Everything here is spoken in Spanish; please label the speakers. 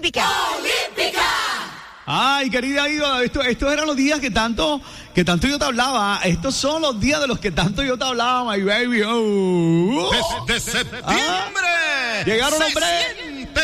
Speaker 1: olímpica.
Speaker 2: Ay, querida Iva, estos eran los días que tanto yo te hablaba. Estos son los días de los que tanto yo te hablaba, my baby.
Speaker 3: De septiembre.
Speaker 2: Llegaron,
Speaker 3: se
Speaker 2: hombre.
Speaker 3: siente